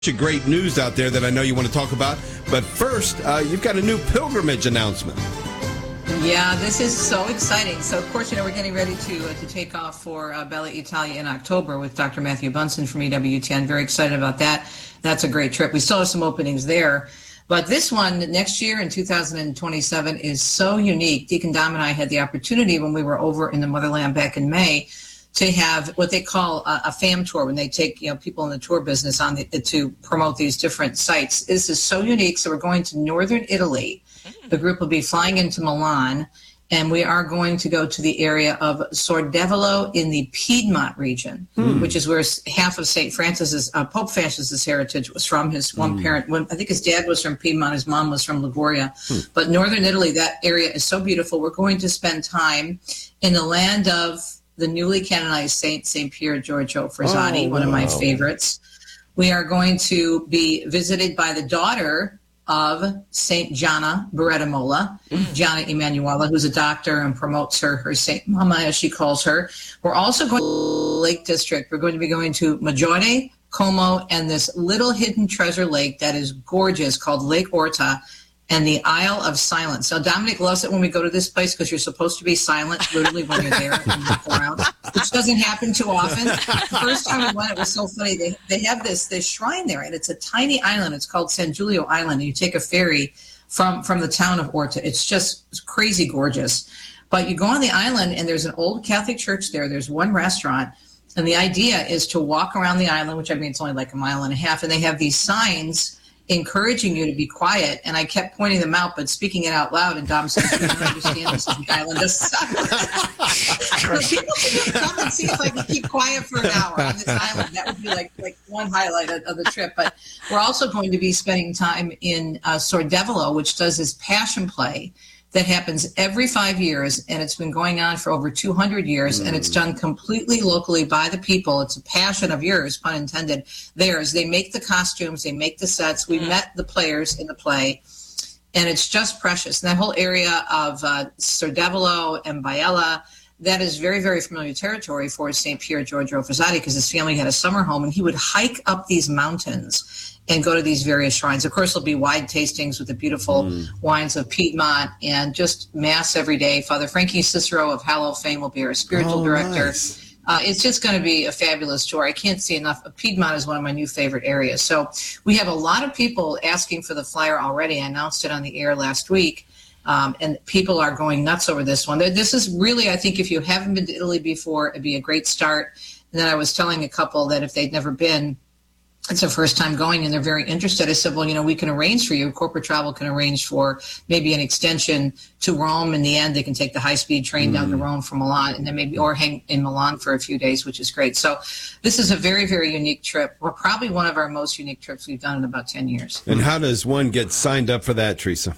Great news out there that I know you want to talk about. But first, you've got a new pilgrimage announcement. Yeah, this is so exciting. So, of course, we're getting ready to take off for Bella Italia in October with Dr. Matthew Bunson from EWTN. Very excited about that. That's a great trip. We still have some openings there. But this one next year in 2027 is so unique. Deacon Dom and I had the opportunity when we were over in the motherland back in May to have what they call a fam tour, when they take people in the tour business on to promote these different sites. This is so unique. So we're going to northern Italy. The group will be flying into Milan, and we are going to go to the area of Sordevolo in the Piedmont region, which is where half of St. Francis's, Pope Francis's heritage was from. His one parent, I think his dad was from Piedmont, his mom was from Liguria. But northern Italy, that area is so beautiful. We're going to spend time in the land of the newly canonized Saint Pier Giorgio Frassati, one of my favorites. We are going to be visited by the daughter of Saint Gianna Beretta Molla, Gianna Emanuela, who's a doctor and promotes her Saint Mama, as she calls her. We're also going to the Lake District. We're going to be going to Maggiore, Como, and this little hidden treasure lake that is gorgeous called Lake Orta, and the Isle of Silence. So Dominic loves it when we go to this place because you're supposed to be silent literally when you're there and look around, which doesn't happen too often. The first time we went, it was so funny. They have this shrine there, and it's a tiny island. It's called San Giulio Island, and you take a ferry from the town of Orta. It's crazy gorgeous. But you go on the island, and there's an old Catholic church there. There's one restaurant, and the idea is to walk around the island, which I mean it's only like a mile and a half, and they have these signs encouraging you to be quiet, and I kept pointing them out, but speaking it out loud, and Dom said, "You don't understand this is the island of silence." People can come and see if I can keep quiet for an hour on this island. That would be like one highlight of the trip. But we're also going to be spending time in Sordevolo, which does this passion play that happens every 5 years, and it's been going on for over 200 years, and it's done completely locally by the people. It's a passion of yours, pun intended, theirs. They make the costumes, they make the sets. We met the players in the play, and it's just precious. And that whole area of Sordevolo and Biella, that is very, very familiar territory for St. Pier Giorgio Frassati because his family had a summer home, and he would hike up these mountains and go to these various shrines. Of course, there'll be wine tastings with the beautiful wines of Piedmont and just Mass every day. Father Frankie Cicero of Hallow fame will be our spiritual director. Nice. It's just going to be a fabulous tour. I can't see enough. Piedmont is one of my new favorite areas. So we have a lot of people asking for the flyer already. I announced it on the air last week. And people are going nuts over this one. This is really, I think, if you haven't been to Italy before, it'd be a great start. And then I was telling a couple that if they'd never been, it's their first time going and they're very interested. I said, well, we can arrange for you. Corporate Travel can arrange for maybe an extension to Rome. In the end, they can take the high-speed train down to Rome from Milan and then maybe or hang in Milan for a few days, which is great. So this is a very, very unique trip. We're probably one of our most unique trips we've done in about 10 years. And how does one get signed up for that, Teresa?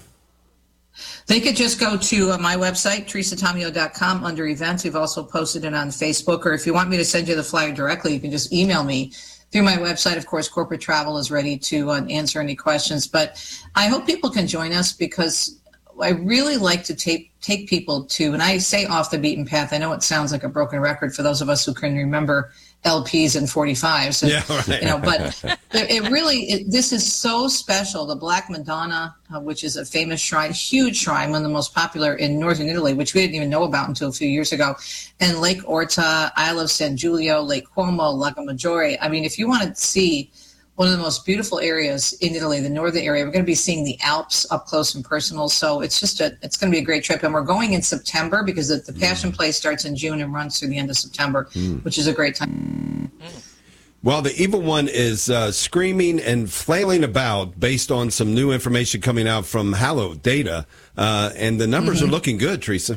They could just go to my website, teresatomio.com, under events. We've also posted it on Facebook. Or if you want me to send you the flyer directly, you can just email me through my website. Of course, Corporate Travel is ready to answer any questions. But I hope people can join us because I really like to take people to, and I say off the beaten path. I know it sounds like a broken record for those of us who can remember LPs and 45s, and, yeah, right. But this is so special. The Black Madonna, which is a famous shrine, huge shrine, one of the most popular in northern Italy, which we didn't even know about until a few years ago, and Lake Orta, Isle of San Giulio, Lake Como, Lago Maggiore. I mean, if you want to see one of the most beautiful areas in Italy, the northern area, we're going to be seeing the Alps up close and personal. So it's going to be a great trip. And we're going in September because the Passion Play starts in June and runs through the end of September, which is a great time. Well, the evil one is screaming and flailing about based on some new information coming out from Hallow data. And the numbers are looking good, Teresa.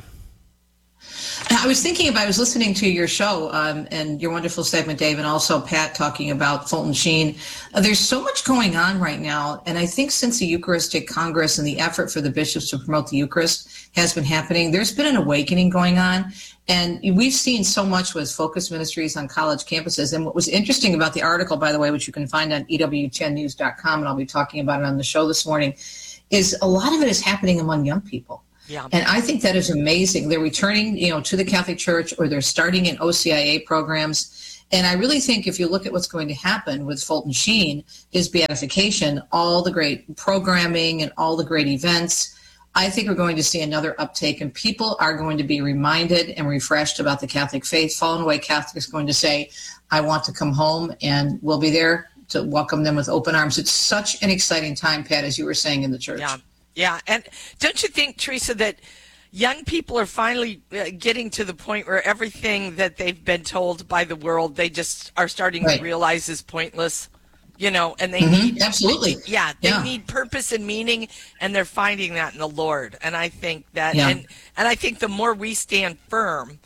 I was thinking I was listening to your show and your wonderful segment, Dave, and also Pat talking about Fulton Sheen. There's so much going on right now. And I think since the Eucharistic Congress and the effort for the bishops to promote the Eucharist has been happening, there's been an awakening going on. And we've seen so much with Focus Ministries on college campuses. And what was interesting about the article, by the way, which you can find on EWTNnews.com, and I'll be talking about it on the show this morning, is a lot of it is happening among young people. Yeah. And I think that is amazing. They're returning, to the Catholic Church, or they're starting in OCIA programs. And I really think if you look at what's going to happen with Fulton Sheen, his beatification, all the great programming and all the great events, I think we're going to see another uptake, and people are going to be reminded and refreshed about the Catholic faith. Fallen away Catholics are going to say, I want to come home, and we'll be there to welcome them with open arms. It's such an exciting time, Pat, as you were saying, in the church. Yeah. And don't you think, Teresa, that young people are finally getting to the point where everything that they've been told by the world, they just are starting to realize is pointless, and they need, absolutely. They need purpose and meaning, and they're finding that in the Lord. And I think that, and I think the more we stand firm,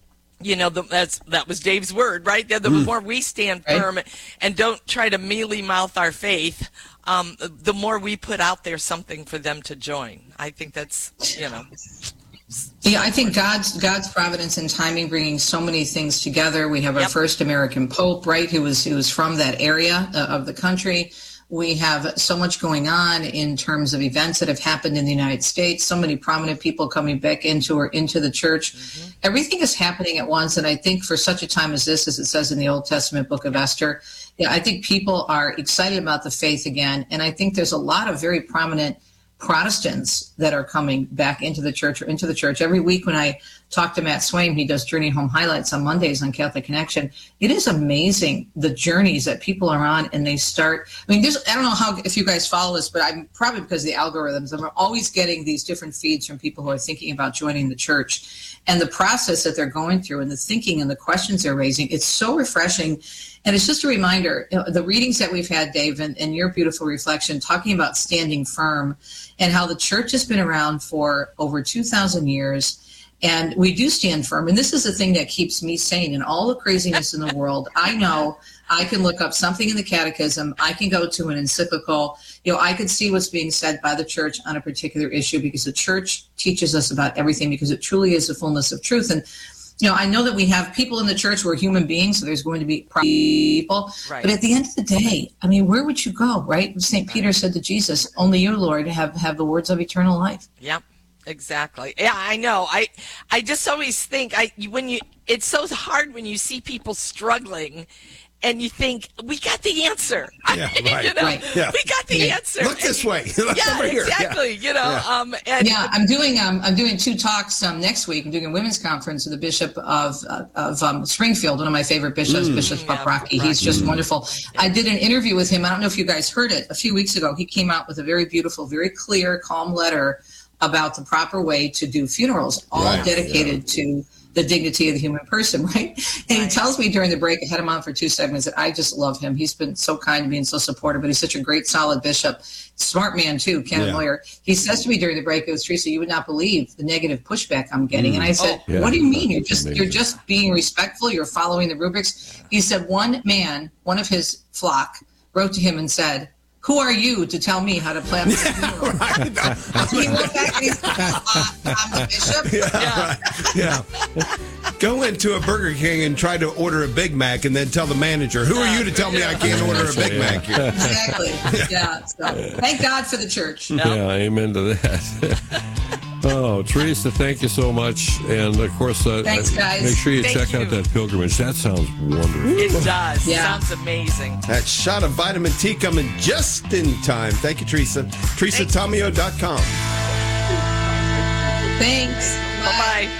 that was Dave's word, right? The more we stand firm and don't try to mealy mouth our faith, the more we put out there something for them to join. I think that's, Yeah, I think God's providence and timing, bringing so many things together. We have our first American Pope, right, who was from that area of the country. We have so much going on in terms of events that have happened in the United States. So many prominent people coming back into the church. Mm-hmm. Everything is happening at once. And I think for such a time as this, as it says in the Old Testament book of Esther, I think people are excited about the faith again. And I think there's a lot of very prominent Protestants that are coming back into the church or into the church. Every week when I talk to Matt Swaim, he does Journey Home Highlights on Mondays on Catholic Connection. It is amazing the journeys that people are on, and they start. I mean, I don't know if you guys follow this, but I'm probably because of the algorithms. I'm always getting these different feeds from people who are thinking about joining the church, and the process that they're going through, and the thinking and the questions they're raising. It's so refreshing. And it's just a reminder, the readings that we've had, Dave, and your beautiful reflection, talking about standing firm and how the church has been around for over 2,000 years. And we do stand firm. And this is the thing that keeps me sane in all the craziness in the world. I know I can look up something in the catechism. I can go to an encyclical. I can see what's being said by the church on a particular issue, because the church teaches us about everything, because it truly is the fullness of truth. And I know that we have people in the church who are human beings, so there's going to be people. Right. But at the end of the day, I mean, where would you go, right? St. Peter said to Jesus, only you, Lord, have the words of eternal life. Yep, exactly. Yeah, I know. I just always think, it's so hard when you see people struggling, and you think, we got the answer. Yeah, right. We got the answer. Look this way. Yeah, exactly. I'm doing 2 talks next week. I'm doing a women's conference with the Bishop of Springfield, one of my favorite bishops, Bishop Paprocki. He's just wonderful. I did an interview with him. I don't know if you guys heard it. A few weeks ago, he came out with a very beautiful, very clear, calm letter about the proper way to do funerals, all dedicated to the dignity of the human person, right? And he tells me during the break, I had him on for 2 segments, that I just love him. He's been so kind to me and so supportive, but he's such a great, solid bishop. Smart man, too, canon lawyer. He says to me during the break, it was, Teresa, you would not believe the negative pushback I'm getting. And I said, what do you mean? You're just being respectful. You're following the rubrics. He said one man, one of his flock, wrote to him and said, who are you to tell me how to plan my funeral? He went back and he said, I'm the bishop. Go into a Burger King and try to order a Big Mac, and then tell the manager, who are you to tell me I can't order a Big Mac here? Exactly. Yeah. So, thank God for the church. Yeah, amen to that. Oh, Teresa, thank you so much. And, of course, thanks, guys. Make sure you check out that pilgrimage. That sounds wonderful. It does. Yeah. Sounds amazing. That shot of vitamin T coming just in time. Thank you, Teresa. TeresaTomio.com. Thanks. Bye-bye.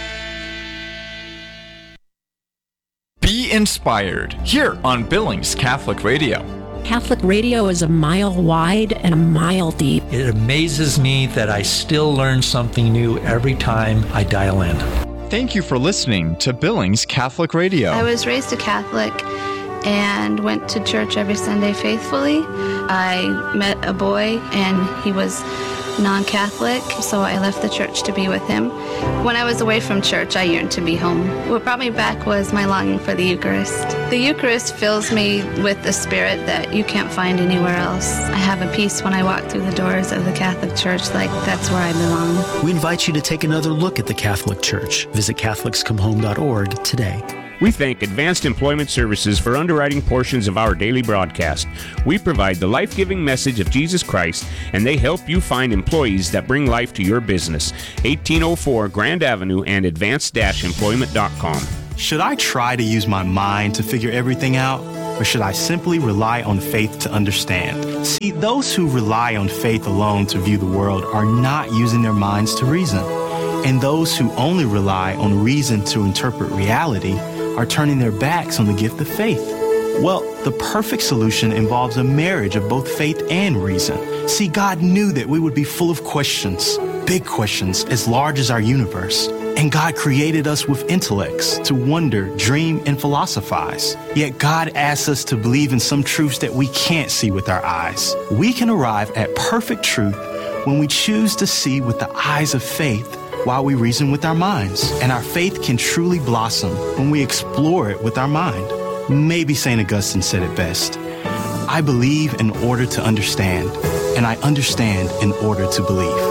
Be inspired here on Billings Catholic Radio. Catholic radio is a mile wide and a mile deep. It amazes me that I still learn something new every time I dial in. Thank you for listening to Billings Catholic Radio. I was raised a Catholic and went to church every Sunday faithfully. I met a boy and he was non-Catholic, so I left the church to be with him. When I was away from church, I yearned to be home. What brought me back was my longing for the Eucharist. The Eucharist fills me with the spirit that you can't find anywhere else. I have a peace when I walk through the doors of the Catholic Church, like that's where I belong. We invite you to take another look at the Catholic Church. Visit CatholicsComeHome.org today. We thank Advanced Employment Services for underwriting portions of our daily broadcast. We provide the life-giving message of Jesus Christ, and they help you find employees that bring life to your business. 1804 Grand Avenue and advanced-employment.com. Should I try to use my mind to figure everything out, or should I simply rely on faith to understand? See, those who rely on faith alone to view the world are not using their minds to reason. And those who only rely on reason to interpret reality are turning their backs on the gift of faith. Well, the perfect solution involves a marriage of both faith and reason. See, God knew that we would be full of questions, big questions as large as our universe. And God created us with intellects to wonder, dream, and philosophize. Yet God asks us to believe in some truths that we can't see with our eyes. We can arrive at perfect truth when we choose to see with the eyes of faith while we reason with our minds. And our faith can truly blossom when we explore it with our mind. Maybe St. Augustine said it best. I believe in order to understand, and I understand in order to believe.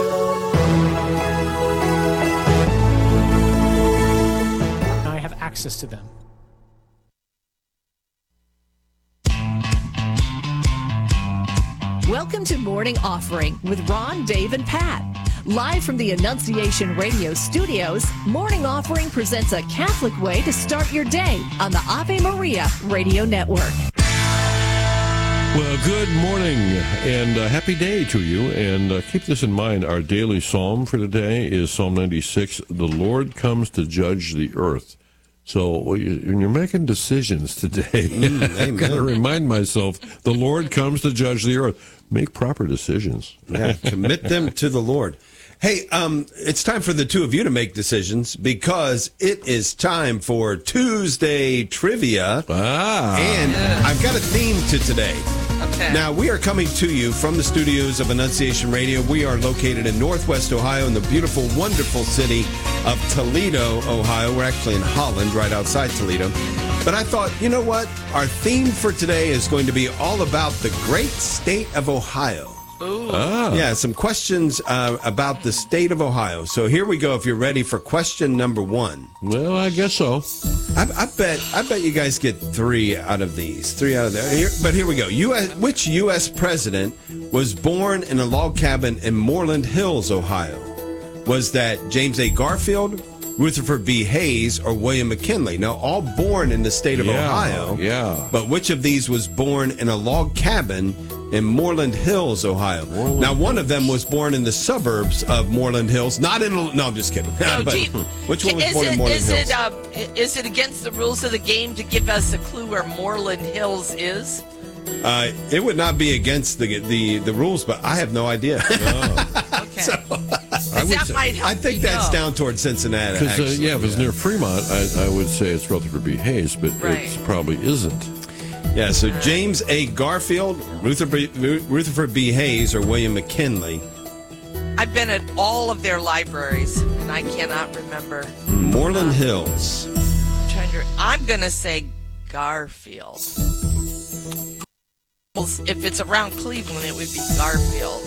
I have access to them. Welcome to Morning Offering with Ron, Dave, and Pat. Live from the Annunciation Radio studios, Morning Offering presents a Catholic way to start your day on the Ave Maria Radio Network. Well, good morning and happy day to you. And keep this in mind. Our daily psalm for today is Psalm 96. The Lord comes to judge the earth. So when you're making decisions today, I've got to remind myself, the Lord comes to judge the earth. Make proper decisions. Yeah, commit them to the Lord. Hey, it's time for the two of you to make decisions because it is time for Tuesday Trivia. And I've got a theme to today. Okay. Now, we are coming to you from the studios of Annunciation Radio. We are located in Northwest Ohio in the beautiful, wonderful city of Toledo, Ohio. We're actually in Holland, right outside Toledo. But I thought, you know what? Our theme for today is going to be all about the great state of Ohio. Yeah, some questions about the state of Ohio. So here we go. If you're ready for question number one. Well, I guess so. I bet you guys get three out of these. Three out of there. But here we go. Which U.S. president was born in a log cabin in Moreland Hills, Ohio? Was that James A. Garfield, Rutherford B. Hayes, or William McKinley? Now, all born in the state of Ohio. Yeah. But which of these was born in a log cabin in Moreland Hills, Ohio? Now, one of them was born in the suburbs of Moreland Hills. No, I'm just kidding. But which one was born in Moreland Hills? Is it against the rules of the game to give us a clue where Moreland Hills is? It would not be against the rules, but I have no idea. Okay. So, I think that's down towards Cincinnati. Because if it's near Fremont, I would say it's Rutherford B. Hayes, but it probably isn't. Yeah, so James A. Garfield, Rutherford B. Hayes, or William McKinley. I've been at all of their libraries, and I cannot remember. Moreland Hills. I'm going to say Garfield. If it's around Cleveland, it would be Garfield.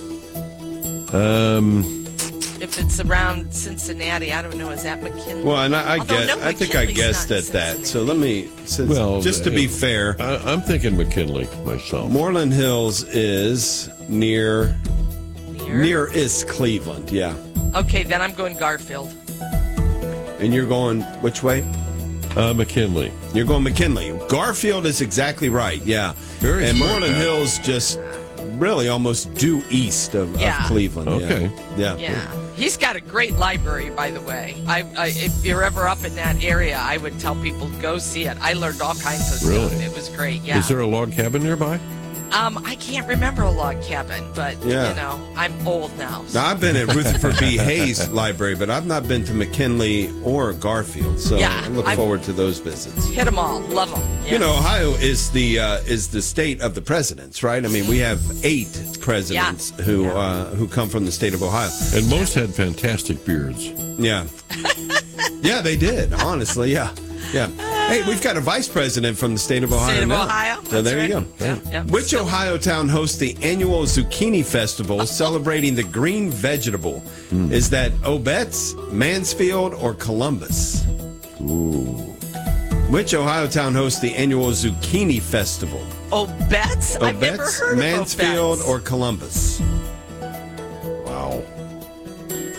If it's around Cincinnati, I don't know. Is that McKinley? Well, and I think I guessed at that. So let me, just to be fair, I'm thinking McKinley myself. Moreland Hills is near is Cleveland. Yeah. Okay, then I'm going Garfield. And you're going which way? McKinley. You're going McKinley. Garfield is exactly right. Yeah. And Moreland Hills just really almost due east of Cleveland. Okay. Yeah. He's got a great library, by the way. If you're ever up in that area, I would tell people to go see it. I learned all kinds of stuff. It was great. Yeah. Is there a log cabin nearby? I can't remember a log cabin, but you know, I'm old now. So. Now I've been at Rutherford B. Hayes Library, but I've not been to McKinley or Garfield. So I look forward to those visits. Hit them all, love them. Yeah. You know, Ohio is the state of the presidents, right? I mean, we have 8 presidents who come from the state of Ohio, and most had fantastic beards. Yeah, yeah, they did. Honestly, yeah. Hey, we've got a vice president from the state of Ohio. Ohio. So there you go. Yeah. Which Ohio town hosts the annual Zucchini Festival celebrating the green vegetable? Is that Obetz, Mansfield, or Columbus? Ooh. Which Ohio town hosts the annual Zucchini Festival? Obetz? I've never heard Mansfield, of Obetz. or Columbus? Wow.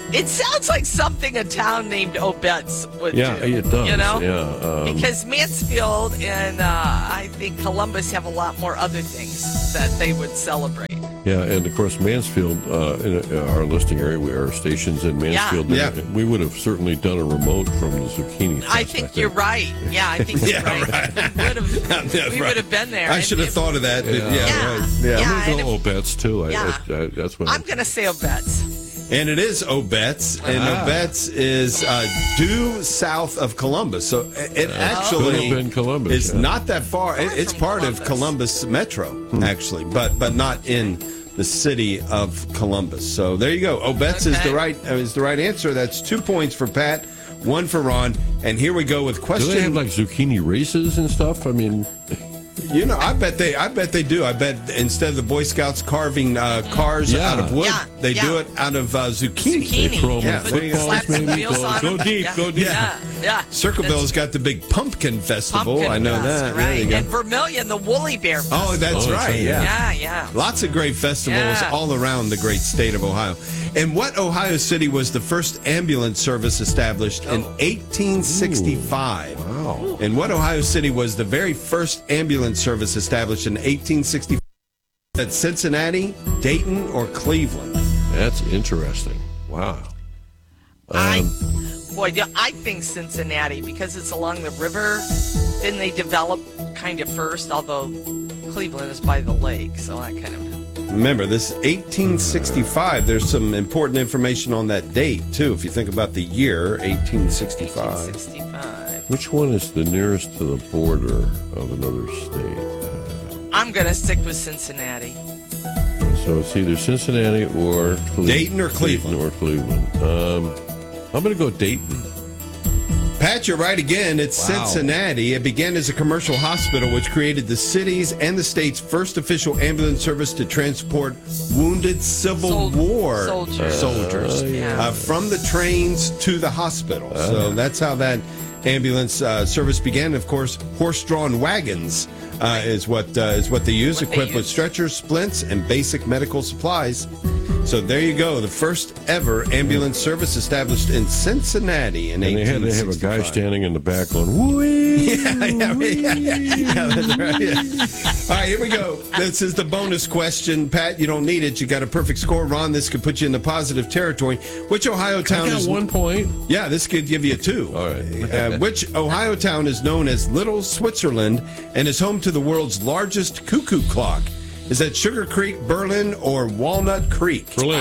It sounds like something a town named Obetz would do. Yeah, it does. You know? Yeah, because Mansfield and I think Columbus have a lot more other things that they would celebrate. Yeah, and of course Mansfield, in our listing area, we are stations in Mansfield. Yeah. We would have certainly done a remote from the Zucchini Fest, I think you're right. Yeah, I think you're right. We would have been there. I should have thought of that. But right. Yeah. I'm going to go Obetz, too. That's what I'm going to say Obetz. And it is Obetz, and Obetz is due south of Columbus. So it actually been Columbus, is not that far. It's part of Columbus Metro, actually, but not in the city of Columbus. So there you go. Obetz is the right answer. That's 2 points for Pat, 1 for Ron. And here we go with question. Do they have like zucchini races and stuff? I mean, you know, I bet they do. I bet instead of the Boy Scouts carving cars out of wood, they do it out of zucchini. They throw them in Slap footballs, some maybe. wheels on Go them. deep, go deep. Yeah. Circleville's got the big pumpkin festival. I know that. Right. There you go. And Vermilion, the Woolly Bear Festival. Oh, that's right. Yeah. Lots of great festivals all around the great state of Ohio. And what Ohio City was the first ambulance service established in 1865? Wow. And what Ohio City was the very first ambulance service established in 1865? At Cincinnati, Dayton, or Cleveland? That's interesting. Wow. I think Cincinnati, because it's along the river. Then they develop kind of first, although Cleveland is by the lake, so that kind of... Remember, this 1865, there's some important information on that date, too, if you think about the year, 1865. Which one is the nearest to the border of another state? I'm going to stick with Cincinnati. So it's either Cincinnati or Cleveland. Dayton or Cleveland. I'm going to go Dayton. Pat, you're right again. It's Cincinnati. It began as a commercial hospital, which created the city's and the state's first official ambulance service to transport wounded Civil War soldiers from the trains to the hospital. So that's how that ambulance service began. Of course, horse-drawn wagons is what they use, equipped with stretchers, splints, and basic medical supplies. So there you go, the first ever ambulance service established in Cincinnati in 1865. They have a guy standing in the back going, wee! Yeah, that's right. Yeah. All right, here we go. This is the bonus question. Pat, you don't need it. You got a perfect score. Ron, this could put you in the positive territory. Which Ohio town is... 1 point? Yeah, this could give you 2. All right. Which Ohio town is known as Little Switzerland and is home to the world's largest cuckoo clock? Is that Sugar Creek, Berlin, or Walnut Creek? Berlin.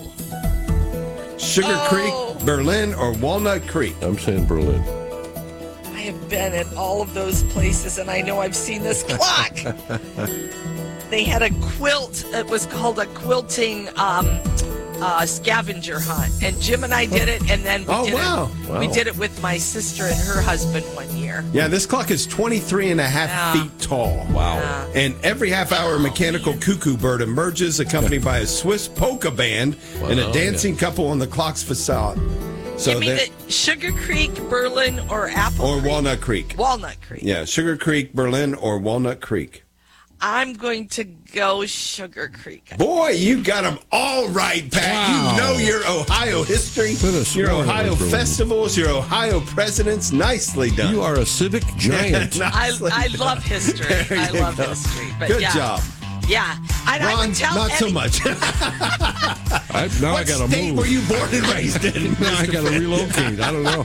Sugar Creek, Berlin, or Walnut Creek? I'm saying Berlin. I have been at all of those places, and I know I've seen this clock. They had a quilt. It was called a quilting scavenger hunt, and Jim and I did it, and then we did it with my sister and her husband one year. Yeah, this clock is 23 and a half feet tall. Wow. And every half hour, a mechanical cuckoo bird emerges, accompanied by a Swiss polka band and a dancing couple on the clock's facade. So Give me the Sugar Creek, Berlin, or Apple Or Creek? Walnut Creek. Walnut Creek. Yeah, Sugar Creek, Berlin, or Walnut Creek. I'm going to go Sugar Creek. Boy, you got them all right, Pat. Wow. You know your Ohio history, your Ohio festivals, your Ohio presidents. Nicely done. You are a civic giant. I love history. I love history. But Good job. Yeah. Ron, I would tell not so much. I got to move. State were you born and raised in? Now I got to relocate. I don't know.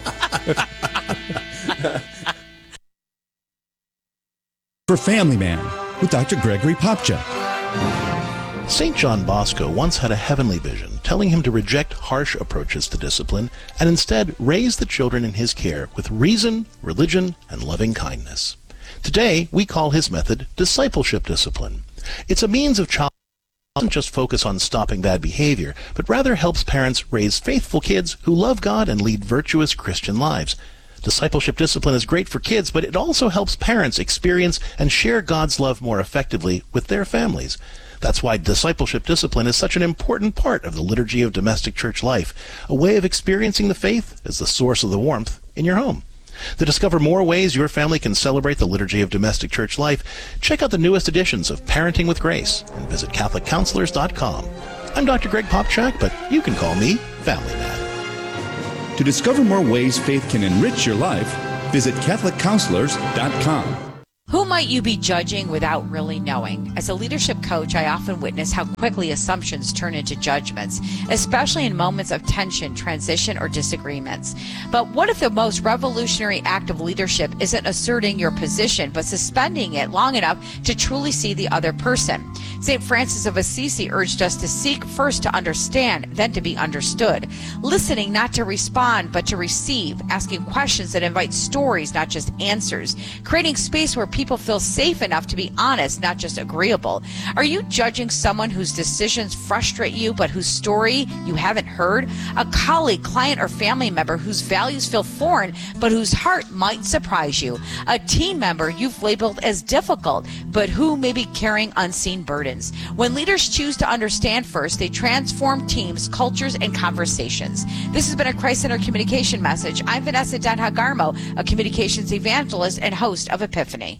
For Family Man with Dr. Gregory Popchak. St. John Bosco once had a heavenly vision, telling him to reject harsh approaches to discipline and instead raise the children in his care with reason, religion, and loving kindness. Today, we call his method discipleship discipline. It's a means of child doesn't just focus on stopping bad behavior, but rather helps parents raise faithful kids who love God and lead virtuous Christian lives. Discipleship discipline is great for kids, but it also helps parents experience and share God's love more effectively with their families. That's why discipleship discipline is such an important part of the liturgy of domestic church life, a way of experiencing the faith as the source of the warmth in your home. To discover more ways your family can celebrate the liturgy of domestic church life, check out the newest editions of Parenting with Grace and visit CatholicCounselors.com. I'm Dr. Greg Popchak, but you can call me Family Man. To discover more ways faith can enrich your life, visit CatholicCounselors.com. Who might you be judging without really knowing? As a leadership coach, I often witness how quickly assumptions turn into judgments, especially in moments of tension, transition, or disagreements. But what if the most revolutionary act of leadership isn't asserting your position, but suspending it long enough to truly see the other person? St. Francis of Assisi urged us to seek first to understand, then to be understood. Listening not to respond, but to receive. Asking questions that invite stories, not just answers. Creating space where people feel safe enough to be honest, not just agreeable. Are you judging someone whose decisions frustrate you, but whose story you haven't heard? A colleague, client, or family member whose values feel foreign, but whose heart might surprise you. A team member you've labeled as difficult, but who may be carrying unseen burdens. When leaders choose to understand first, they transform teams, cultures, and conversations. This has been a Christ-Centered Communication message. I'm Vanessa Denha-Garmo, a communications evangelist and host of Epiphany.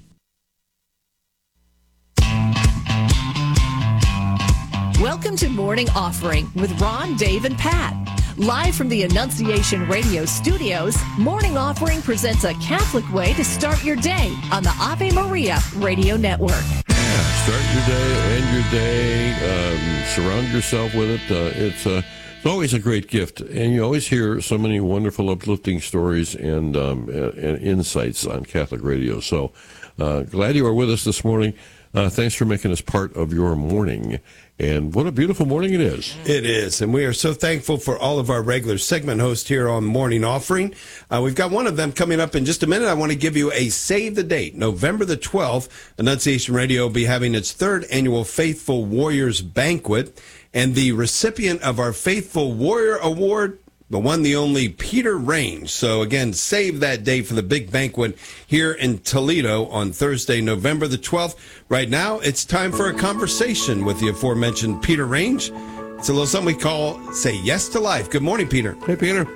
Welcome to Morning Offering with Ron, Dave, and Pat. Live from the Annunciation Radio studios, Morning Offering presents a Catholic way to start your day on the Ave Maria Radio Network. Yeah, start your day, end your day, surround yourself with it. It's always a great gift, and you always hear so many wonderful, uplifting stories and insights on Catholic radio. So glad you are with us this morning. Thanks for making us part of your morning. And what a beautiful morning it is. It is. And we are so thankful for all of our regular segment hosts here on Morning Offering. We've got one of them coming up in just a minute. I want to give you a save the date. November the 12th, Annunciation Radio will be having its third annual Faithful Warriors Banquet. And the recipient of our Faithful Warrior Award, the one, the only, Peter Range. So, again, save that day for the big banquet here in Toledo on Thursday, November the 12th. Right now, it's time for a conversation with the aforementioned Peter Range. It's a little something we call Say Yes to Life. Good morning, Peter. Hey, Peter.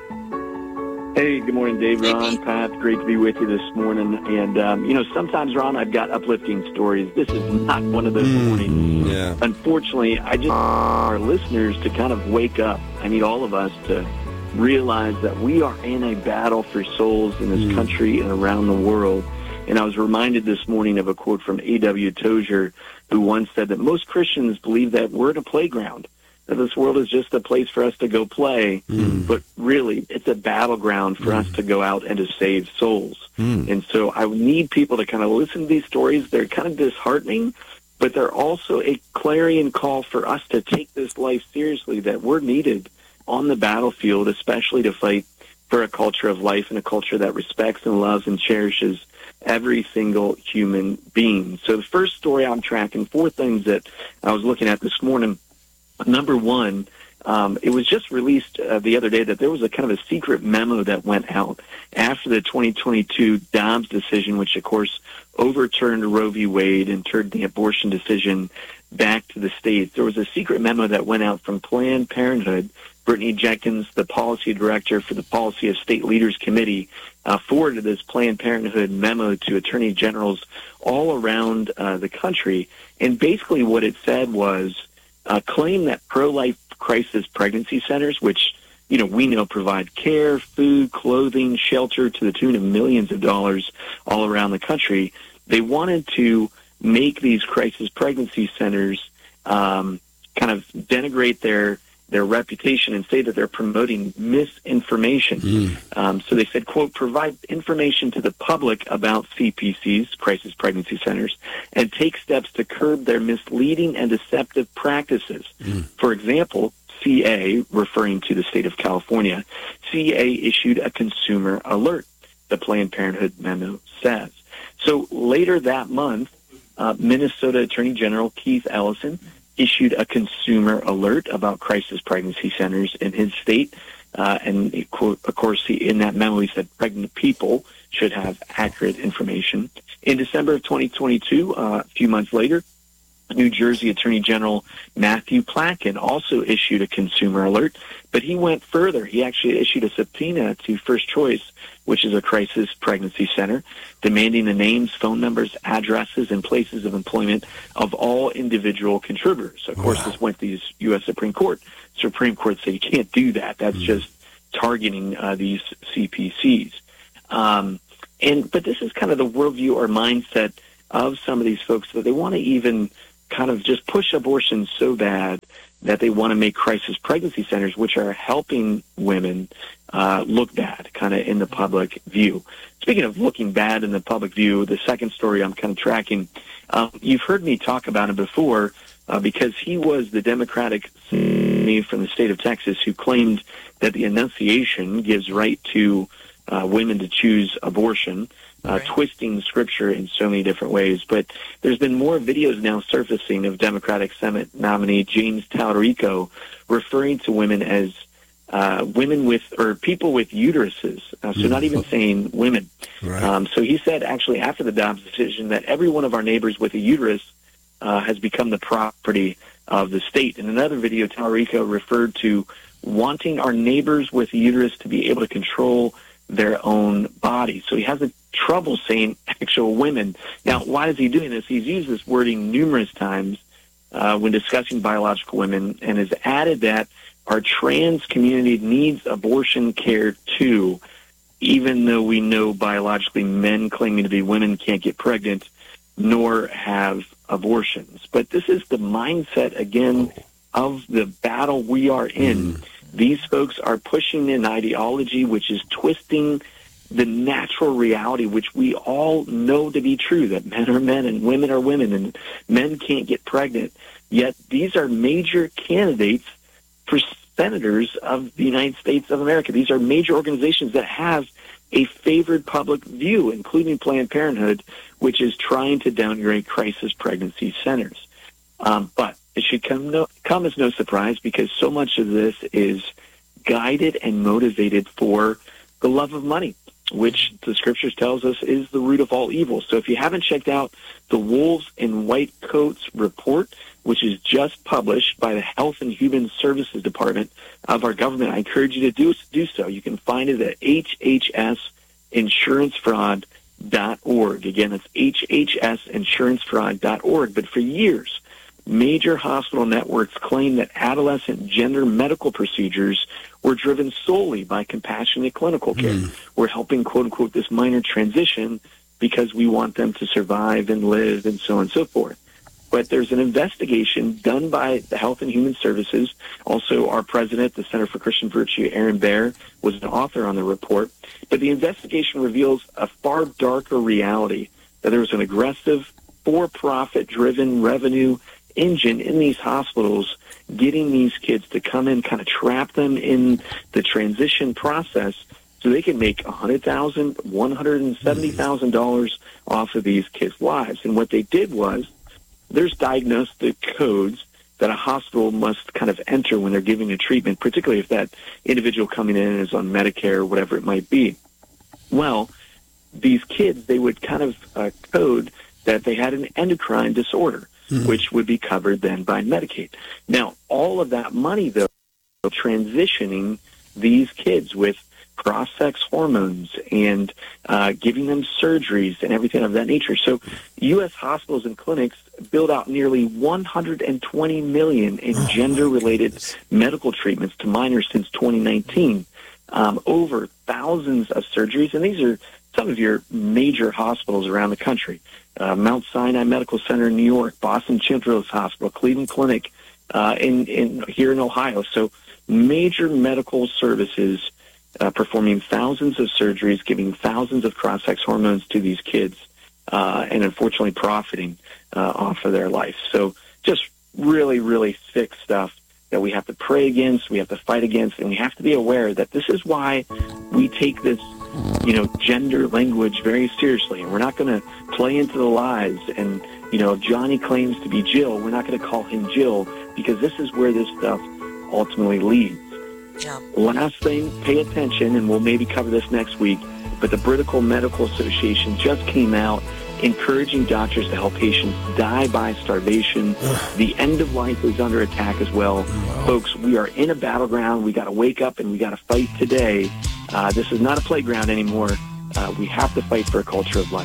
Hey, good morning, Dave, Ron, Pat. Great to be with you this morning. And, sometimes, Ron, I've got uplifting stories. This is not one of those mornings. Yeah. Unfortunately, I just want our listeners to kind of wake up. I need all of us to realize that we are in a battle for souls in this country and around the world. And I was reminded this morning of a quote from A.W. Tozer, who once said that most Christians believe that we're in a playground, that this world is just a place for us to go play, but really it's a battleground for us to go out and to save souls. And so I need people to kind of listen to these stories. They're kind of disheartening, but they're also a clarion call for us to take this life seriously, that we're needed on the battlefield, especially to fight for a culture of life and a culture that respects and loves and cherishes every single human being. So the first story I'm tracking, 4 things that I was looking at this morning. Number one, it was just released the other day that there was a kind of a secret memo that went out after the 2022 Dobbs decision, which of course overturned Roe v. Wade and turned the abortion decision back to the states. There was a secret memo that went out from Planned Parenthood. Brittany Jenkins, the policy director for the Policy of State Leaders Committee, forwarded this Planned Parenthood memo to attorney generals all around the country. And basically what it said was claim that pro-life crisis pregnancy centers, which we know provide care, food, clothing, shelter to the tune of millions of dollars all around the country, they wanted to make these crisis pregnancy centers kind of denigrate their reputation and say that they're promoting misinformation. So they said, quote, provide information to the public about CPCs, crisis pregnancy centers, and take steps to curb their misleading and deceptive practices. For example, CA, referring to the state of California, CA issued a consumer alert, the Planned Parenthood memo says. So later that month, Minnesota Attorney General Keith Ellison issued a consumer alert about crisis pregnancy centers in his state. And of course, in that memo, he said pregnant people should have accurate information. In December of 2022, a few months later, New Jersey Attorney General Matthew Platkin also issued a consumer alert, but he went further. He actually issued a subpoena to First Choice, which is a crisis pregnancy center, demanding the names, phone numbers, addresses, and places of employment of all individual contributors. Of course, this went to the U.S. Supreme Court. Supreme Court said you can't do that. That's just targeting these CPCs. But this is kind of the worldview or mindset of some of these folks, that they want to even kind of just push abortion so bad that they want to make crisis pregnancy centers, which are helping women look bad kind of in the public view. Speaking of looking bad in the public view, the second story I'm kind of tracking, you've heard me talk about him before because he was the Democratic senator from the state of Texas who claimed that the Annunciation gives right to women to choose abortion, twisting Scripture in so many different ways. But there's been more videos now surfacing of Democratic Senate nominee James Talarico referring to women as women with, or people with uteruses, so not even saying women. Right. So he said, actually, after the Dobbs decision, that every one of our neighbors with a uterus has become the property of the state. In another video, Talarico referred to wanting our neighbors with a uterus to be able to control their own body. So he has trouble saying actual women. Now, why is he doing this? He's used this wording numerous times when discussing biological women, and has added that our trans community needs abortion care too, even though we know biologically men claiming to be women can't get pregnant nor have abortions. But this is the mindset, again, of the battle we are in. These folks are pushing an ideology which is twisting the natural reality, which we all know to be true, that men are men and women are women and men can't get pregnant. Yet these are major candidates for senators of the United States of America. These are major organizations that have a favored public view, including Planned Parenthood, which is trying to downgrade crisis pregnancy centers. But it should come as no surprise, because so much of this is guided and motivated for the love of money, which the Scriptures tells us is the root of all evil. So if you haven't checked out the Wolves in White Coats report, which is just published by the Health and Human Services Department of our government, I encourage you to do so. You can find it at hhsinsuranceFraud.org. Again, it's hhsinsuranceFraud.org. But for years, major hospital networks claim that adolescent gender medical procedures were driven solely by compassionate clinical care. We're helping, quote unquote, this minor transition because we want them to survive and live and so on and so forth. But there's an investigation done by the Health and Human Services. Also, our president, the Center for Christian Virtue, Aaron Baer, was an author on the report. But the investigation reveals a far darker reality, that there was an aggressive, for-profit driven revenue engine in these hospitals, getting these kids to come in, kind of trap them in the transition process so they can make $100,000, $170,000 off of these kids' lives. And what they did was, there's diagnostic codes that a hospital must kind of enter when they're giving a treatment, particularly if that individual coming in is on Medicare or whatever it might be. Well, these kids, they would kind of code that they had an endocrine disorder, which would be covered then by Medicaid. Now, all of that money, though, transitioning these kids with cross-sex hormones and giving them surgeries and everything of that nature. So U.S. hospitals and clinics build out nearly $120 million in gender-related medical treatments to minors since 2019, over thousands of surgeries. And these are some of your major hospitals around the country. Mount Sinai Medical Center in New York, Boston Children's Hospital, Cleveland Clinic here in Ohio. So major medical services performing thousands of surgeries, giving thousands of cross-sex hormones to these kids, and unfortunately profiting off of their life. So just really, really sick stuff that we have to pray against, we have to fight against, and we have to be aware that this is why we take this, gender language very seriously. And we're not going to play into the lies. And, if Johnny claims to be Jill, we're not going to call him Jill, because this is where this stuff ultimately leads. Yeah. Last thing, pay attention, and we'll maybe cover this next week, but the British Medical Association just came out encouraging doctors to help patients die by starvation. The end of life is under attack as well. Folks, we are in a battleground. We got to wake up and we got to fight today. This is not a playground anymore. We have to fight for a culture of life.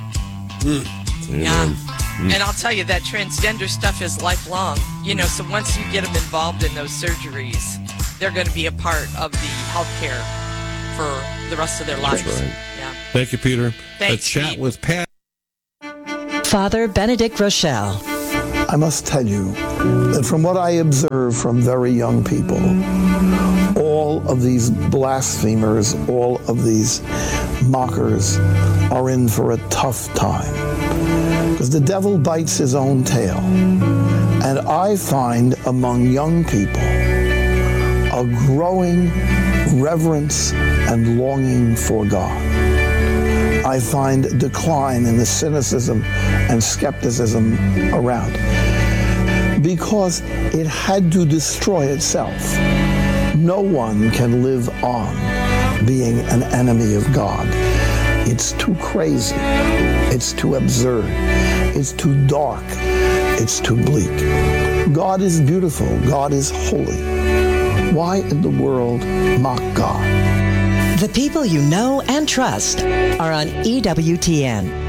Yeah. And I'll tell you, that transgender stuff is lifelong. So once you get them involved in those surgeries, they're going to be a part of the healthcare for the rest of their lives. That's right. Yeah. Thank you, Peter. Thanks, A chat Pete. with Pat. Father Benedict Rochelle. I must tell you that from what I observe from very young people, all of these blasphemers, all of these mockers are in for a tough time. Because the devil bites his own tail. And I find among young people a growing reverence and longing for God. I find a decline in the cynicism and skepticism around, because it had to destroy itself. No one can live on being an enemy of God. It's too crazy. It's too absurd. It's too dark. It's too bleak. God is beautiful. God is holy. Why in the world mock God? The people you know and trust are on EWTN.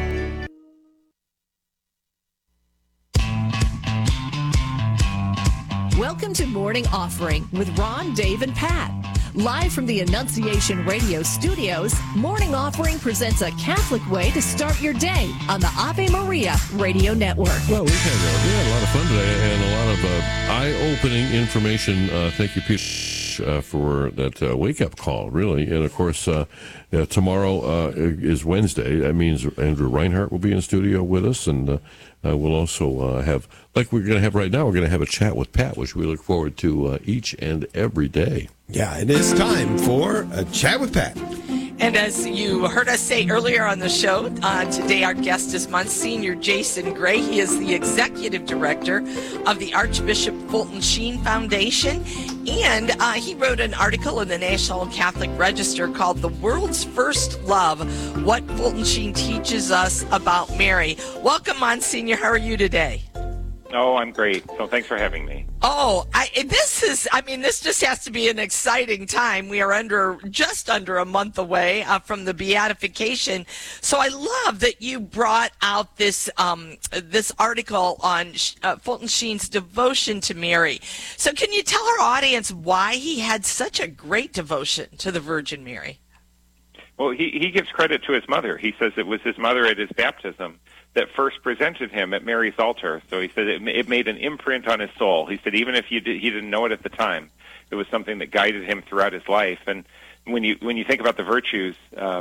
Welcome to Morning Offering with Ron, Dave, and Pat. Live from the Annunciation Radio studios, Morning Offering presents a Catholic way to start your day on the Ave Maria Radio Network. Well, we had a lot of fun today and a lot of eye-opening information. Thank you, Peter, for that wake-up call, really. And, of course, tomorrow is Wednesday. That means Andrew Reinhardt will be in studio with us, and we'll also have, like we're going to have right now, we're going to have a chat with Pat, which we look forward to each and every day. Yeah, it is time for a chat with Pat. And as you heard us say earlier on the show, today our guest is Monsignor Jason Gray. He is the executive director of the Archbishop Fulton Sheen Foundation. And he wrote an article in the National Catholic Register called The World's First Love, What Fulton Sheen Teaches Us About Mary. Welcome, Monsignor. How are you today? Oh, I'm great. So thanks for having me. Oh, this just has to be an exciting time. We are just under a month away from the beatification. So I love that you brought out this article on Fulton Sheen's devotion to Mary. So can you tell our audience why he had such a great devotion to the Virgin Mary? Well, he gives credit to his mother. He says it was his mother at his baptism that first presented him at Mary's altar. So he said it made an imprint on his soul. He said even if he didn't know it at the time, it was something that guided him throughout his life. And when you think about the virtues,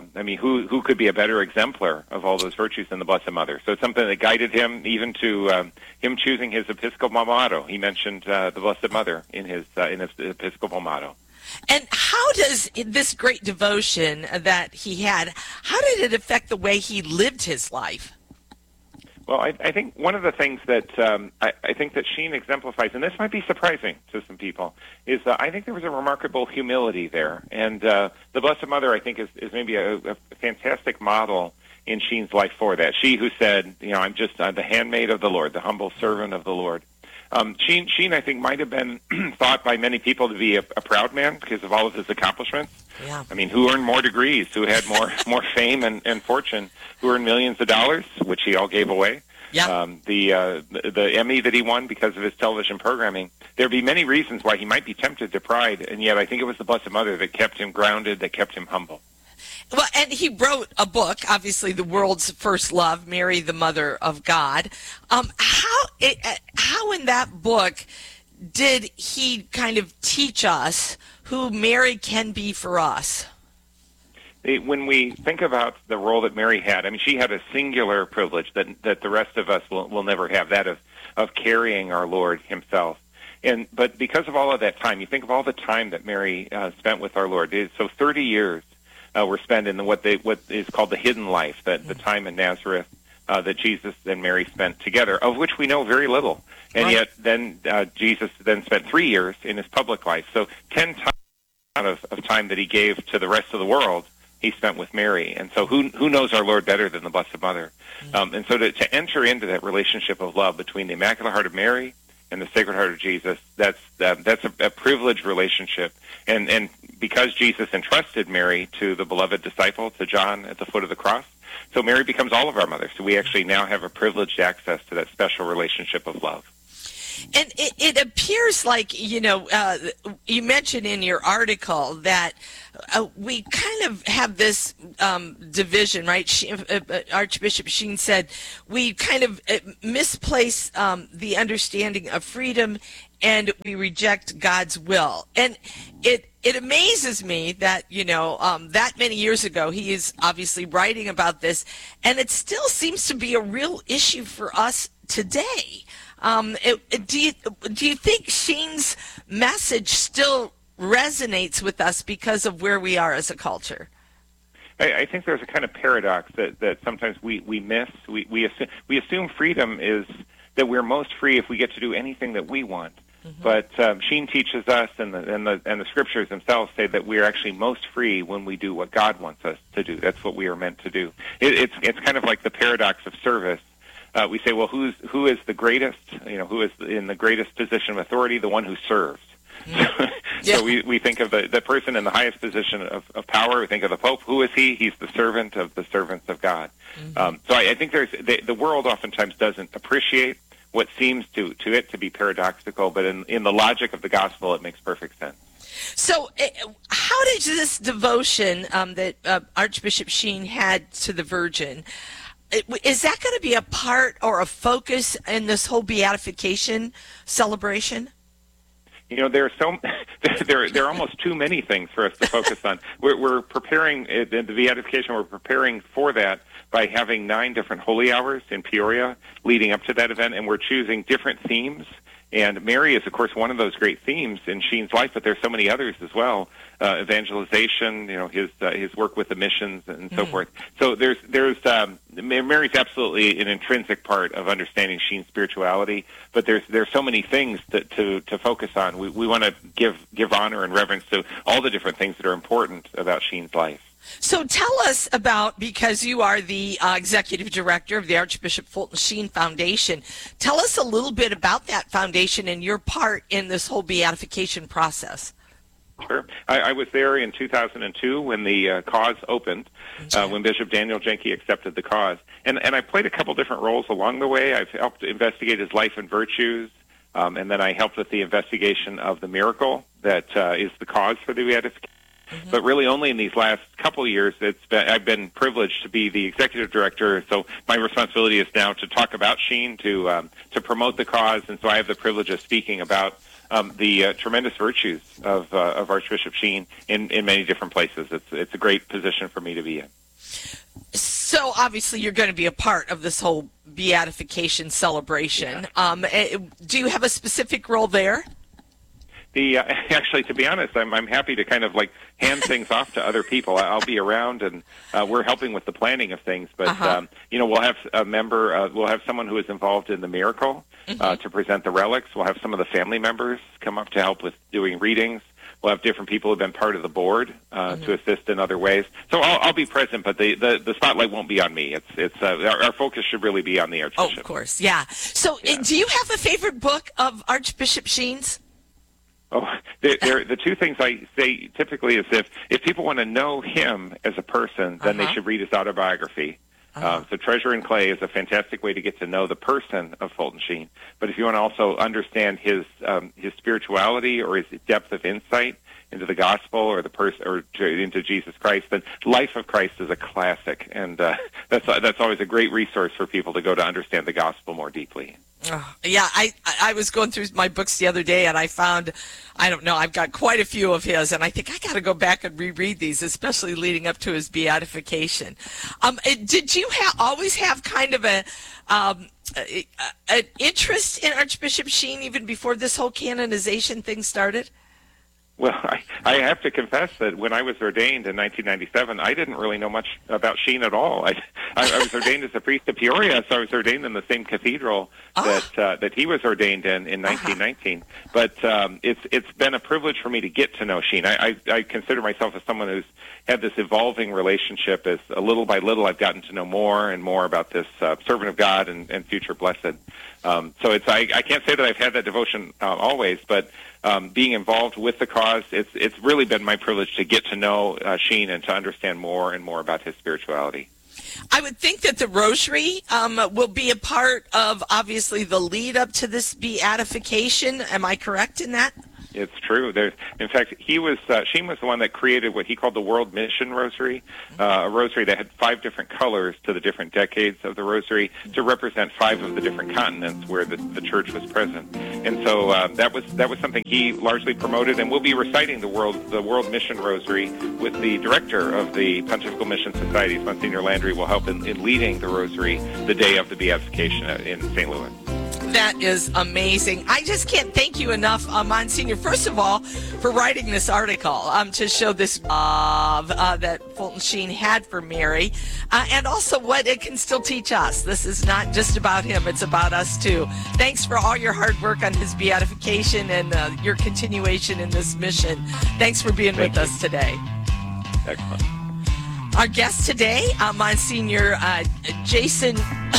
who could be a better exemplar of all those virtues than the Blessed Mother? So it's something that guided him even to him choosing his Episcopal motto. He mentioned the Blessed Mother in his Episcopal motto. And how does this great devotion that he had, how did it affect the way he lived his life? Well, I think one of the things that I think that Sheen exemplifies, and this might be surprising to some people, is I think there was a remarkable humility there. And the Blessed Mother, I think, is maybe a fantastic model in Sheen's life for that. She who said, I'm just the handmaid of the Lord, the humble servant of the Lord. Sheen, I think, might have been thought by many people to be a proud man because of all of his accomplishments. Yeah. I mean, who earned more degrees, who had more fame and fortune, who earned millions of dollars, which he all gave away. Yeah. The Emmy that he won because of his television programming. There'd be many reasons why he might be tempted to pride, and yet I think it was the Blessed Mother that kept him grounded, that kept him humble. Well, and he wrote a book, obviously, The World's First Love, Mary, the Mother of God. How in that book did he kind of teach us who Mary can be for us? When we think about the role that Mary had, I mean, she had a singular privilege that the rest of us will never have, that of carrying our Lord himself. But because of all of that time, you think of all the time that Mary spent with our Lord. So 30 years were spent in what is called the hidden life, the time in Nazareth that Jesus and Mary spent together, of which we know very little. And right. Yet then Jesus then spent 3 years in his public life. So 10 times of time that he gave to the rest of the world, he spent with Mary. And so who knows our Lord better than the Blessed Mother? And so to enter into that relationship of love between the Immaculate Heart of Mary and the Sacred Heart of Jesus, that's a privileged relationship. And because Jesus entrusted Mary to the beloved disciple, to John at the foot of the cross, so Mary becomes all of our mothers. So we actually now have a privileged access to that special relationship of love. And it appears like, you you mentioned in your article that we kind of have this division, right? Archbishop Sheen said we kind of misplace the understanding of freedom, and we reject God's will. And it amazes me that, that many years ago, he is obviously writing about this, and it still seems to be a real issue for us today. Do you think Sheen's message still resonates with us because of where we are as a culture? I think there's a kind of paradox that sometimes we miss. We assume freedom is that we're most free if we get to do anything that we want. Mm-hmm. But Sheen teaches us, and the scriptures themselves say that we are actually most free when we do what God wants us to do. That's what we are meant to do. It's kind of like the paradox of service. We say, well, who is the greatest? Who is in the greatest position of authority? The one who serves. So we think of the person in the highest position of power. We think of the Pope. Who is he? He's the servant of the servants of God. Mm-hmm. So I think the world oftentimes doesn't appreciate what seems to it to be paradoxical, but in the logic of the gospel, it makes perfect sense. So how did this devotion that Archbishop Sheen had to the Virgin, is that going to be a part or a focus in this whole beatification celebration? There are almost too many things for us to focus on. We're preparing the beatification. We're preparing for that by having 9 different holy hours in Peoria leading up to that event, and we're choosing different themes. And Mary is, of course, one of those great themes in Sheen's life, but there's so many others as well. Evangelization, his work with the missions and so forth. So Mary's absolutely an intrinsic part of understanding Sheen's spirituality, but there's so many things to focus on. We want to give honor and reverence to all the different things that are important about Sheen's life. So tell us about, because you are the executive director of the Archbishop Fulton Sheen Foundation, tell us a little bit about that foundation and your part in this whole beatification process. Sure. I was there in 2002 when the cause opened, when Bishop Daniel Jenke accepted the cause. And I played a couple different roles along the way. I've helped investigate his life and virtues, and then I helped with the investigation of the miracle that is the cause for the beatification. Mm-hmm. But really only in these last couple of years I've been privileged to be the executive director, so my responsibility is now to talk about Sheen, to promote the cause, and so I have the privilege of speaking about the tremendous virtues of Archbishop Sheen in many different places. It's a great position for me to be in. So obviously you're going to be a part of this whole beatification celebration. Yeah. Do you have a specific role there? Actually, to be honest, I'm happy to kind of like hand things off to other people. I'll be around, and we're helping with the planning of things. But we'll have a member. We'll have someone who is involved in the miracle to present the relics. We'll have some of the family members come up to help with doing readings. We'll have different people who've been part of the board to assist in other ways. So I'll be present, but the spotlight won't be on me. It's our focus should really be on the Archbishop. Oh, of course, yeah. So do you have a favorite book of Archbishop Sheen's? Oh, the two things I say typically is if people want to know him as a person, then they should read his autobiography. So Treasure in Clay is a fantastic way to get to know the person of Fulton Sheen. But if you want to also understand his spirituality or his depth of insight into the gospel or into Jesus Christ, then Life of Christ is a classic, and that's always a great resource for people to go to understand the gospel more deeply. Yeah, I was going through my books the other day, and I found, I've got quite a few of his, and I think I got to go back and reread these, especially leading up to his beatification. Did you always have kind of an interest in Archbishop Sheen even before this whole canonization thing started? Well, I have to confess that when I was ordained in 1997, I didn't really know much about Sheen at all. I was ordained as a priest of Peoria, so I was ordained in the same cathedral that he was ordained in 1919. But it's been a privilege for me to get to know Sheen. I consider myself as someone who's had this evolving relationship. As little by little, I've gotten to know more and more about this servant of God and future blessed. So I can't say that I've had that devotion always, but being involved with the cause, it's really been my privilege to get to know Sheen and to understand more and more about his spirituality. I would think that the rosary will be a part of, obviously, the lead up to this beatification. Am I correct in that? It's true. In fact, Sheen was the one that created what he called the World Mission Rosary, a rosary that had 5 different colors to the different decades of the rosary to represent 5 of the different continents where the church was present. And so that was something he largely promoted, and we'll be reciting the World Mission Rosary with the director of the Pontifical Mission Societies, Monsignor Landry, will help in leading the rosary the day of the beatification in St. Louis. That is amazing. I just can't thank you enough, Monsignor, first of all, for writing this article to show this love that Fulton Sheen had for Mary, and also what it can still teach us. This is not just about him, it's about us too. Thanks for all your hard work on his beatification and your continuation in this mission. Thanks for being with us today. Excellent. Our guest today, Monsignor Jason,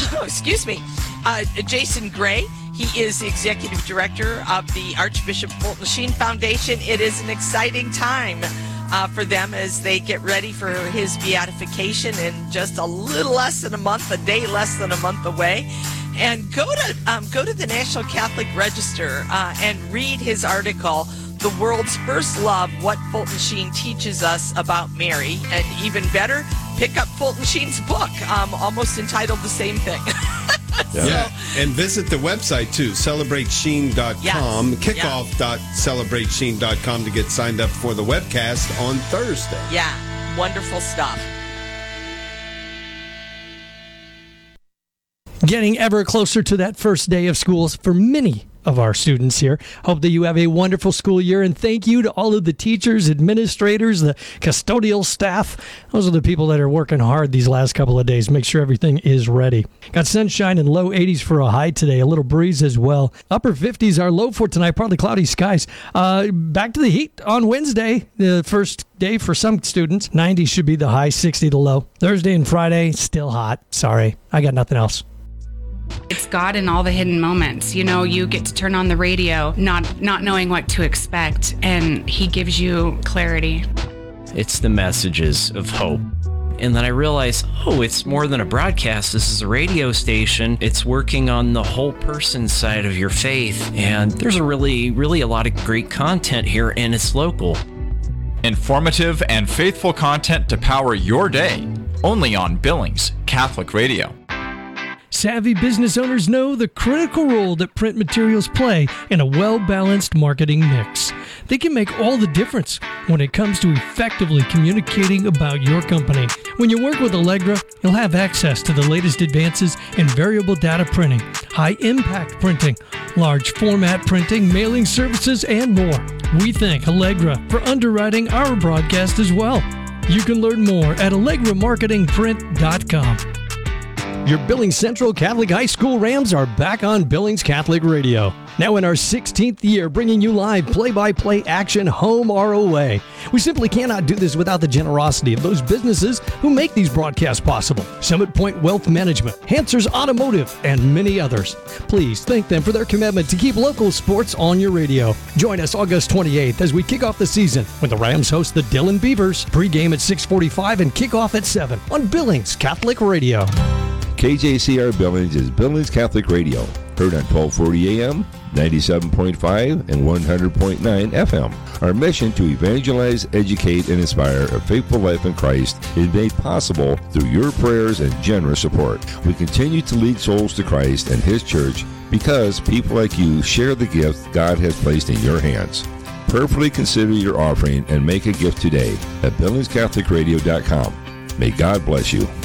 Jason Gray. He is the executive director of the Archbishop Fulton Sheen Foundation. It is an exciting time for them as they get ready for his beatification in just a little less than a month, a day less than a month away. And go to the National Catholic Register and read his article, The World's First Love, What Fulton Sheen Teaches Us About Mary. And even better, pick up Fulton Sheen's book, almost entitled the same thing. Yeah, and visit the website too, celebratesheen.com, Yes. kickoff.celebratesheen.com to get signed up for the webcast on Thursday. Yeah, wonderful stuff. Getting ever closer to that first day of schools for many of our students here. Hope that you have a wonderful school year, and thank you to all of the teachers, administrators, the custodial staff. Those are the people that are working hard these last couple of days. Make sure everything is ready. Got sunshine and low 80s for a high today, a little breeze as well. Upper 50s are low for tonight, partly cloudy skies. Back to the heat on Wednesday, the first day for some students. 90 should be the high, 60 the low. Thursday and Friday, still hot. Sorry, I got nothing else. It's God in all the hidden moments. You know, you get to turn on the radio, not knowing what to expect, and He gives you clarity. It's the messages of hope. And then I realized, it's more than a broadcast. This is a radio station. It's working on the whole person side of your faith. And there's really a lot of great content here, and it's local. Informative and faithful content to power your day. Only on Billings Catholic Radio. Savvy business owners know the critical role that print materials play in a well-balanced marketing mix. They can make all the difference when it comes to effectively communicating about your company. When you work with Allegra, you'll have access to the latest advances in variable data printing, high-impact printing, large format printing, mailing services, and more. We thank Allegra for underwriting our broadcast as well. You can learn more at AllegraMarketingPrint.com. Your Billings Central Catholic High School Rams are back on Billings Catholic Radio. Now in our 16th year, bringing you live play-by-play action home or away. We simply cannot do this without the generosity of those businesses who make these broadcasts possible. Summit Point Wealth Management, Hansers Automotive, and many others. Please thank them for their commitment to keep local sports on your radio. Join us August 28th as we kick off the season when the Rams host the Dillon Beavers. Pre-game at 6:45 and kickoff at 7 on Billings Catholic Radio. KJCR Billings is Billings Catholic Radio, heard on 1240 AM, 97.5, and 100.9 FM. Our mission to evangelize, educate, and inspire a faithful life in Christ is made possible through your prayers and generous support. We continue to lead souls to Christ and His church because people like you share the gift God has placed in your hands. Prayerfully consider your offering and make a gift today at BillingsCatholicRadio.com. May God bless you.